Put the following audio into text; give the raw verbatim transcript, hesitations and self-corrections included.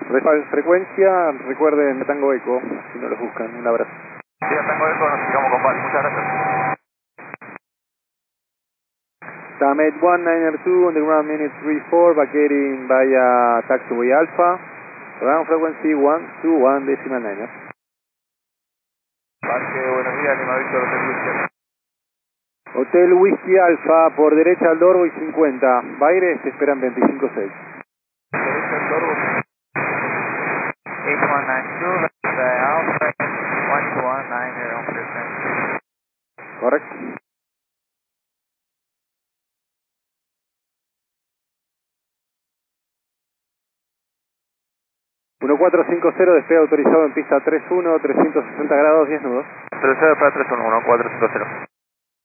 Re- frecuencia, recuerden Tango Eco, si no los buscan. Un abrazo. Sí, Tango Eco, nos fijamos con Val. Muchas gracias. Tamet one nine two, underground minute three four, vacating via taxiway Alpha. Ground frequency one two one decimal nine. Parque, buenos días, Lima Víctor, Hotel Whisky. Hotel Whisky Alpha, por derecha al Dorgo y cincuenta. Baires, te esperan veinticinco seis. Derecha al Dorgo. eight one nine two, the Alpha, one two one nine zero. Correcto. uno cuatro cinco cero, despegue autorizado en pista tres uno, trescientos sesenta grados, diez nudos. Autorizado para tres uno uno cuatro cinco cero.